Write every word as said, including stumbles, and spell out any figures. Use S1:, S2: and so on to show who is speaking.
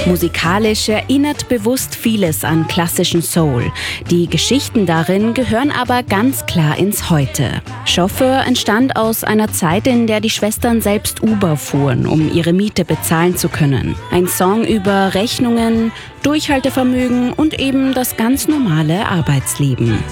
S1: Musikalisch erinnert bewusst vieles an klassischen Soul. Die Geschichten darin gehören aber ganz klar ins Heute. Chauffeur entstand aus einer Zeit, in der die Schwestern selbst Uber fuhren, um ihre Miete bezahlen zu können. Ein Song über Rechnungen, Durchhaltevermögen und eben das ganz normale Arbeitsleben.